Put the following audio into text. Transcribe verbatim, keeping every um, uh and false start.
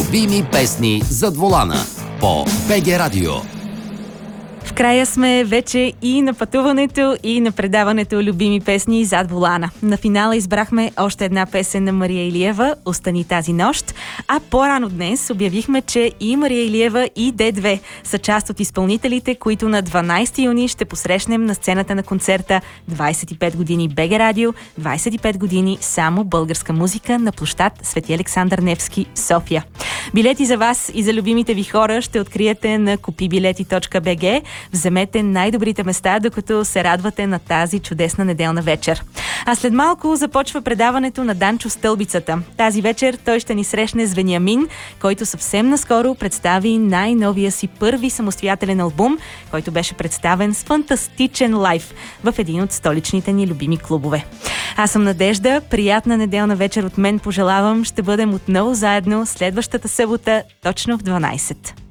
Любими песни зад волана по БГ Радио. В края сме вече и на пътуването, и на предаването Любими песни зад волана. На финала избрахме още една песен на Мария Илиева "Остани тази нощ", а по-рано днес обявихме, че и Мария Илиева, и Д две са част от изпълнителите, които на дванайсети юни ще посрещнем на сцената на концерта двайсет и пет години БГ Радио, двайсет и пет години само българска музика на площад Свети Александър Невски, София. Билети за вас и за любимите ви хора ще откриете на купи билети точка би джи. Вземете най-добрите места, докато се радвате на тази чудесна неделна вечер. А след малко започва предаването на Данчо Стълбицата. Тази вечер той ще ни срещне с Вениамин, който съвсем наскоро представи най-новия си първи самостоятелен албум, който беше представен с фантастичен лайв в един от столичните ни любими клубове. Аз съм Надежда, приятна неделна вечер от мен пожелавам. Ще бъдем отново заедно следващата събота, точно в дванайсет.